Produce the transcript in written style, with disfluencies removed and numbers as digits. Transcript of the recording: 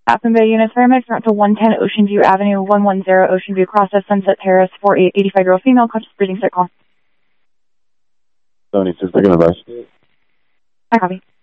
Aspen Bay units, paramedics are up to 110 Ocean View Avenue, 110 Ocean View, Process, Sunset Terrace, 85-year-old female, conscious breathing, sick call. 76, second advice. I copy.